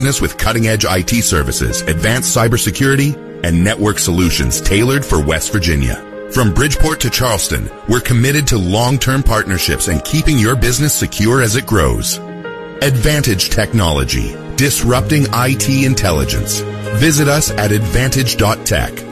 with cutting-edge IT services, advanced cybersecurity, and network solutions tailored for West Virginia. From Bridgeport to Charleston, we're committed to long-term partnerships and keeping your business secure as it grows. Advantage Technology, disrupting IT intelligence. Visit us at advantage.tech.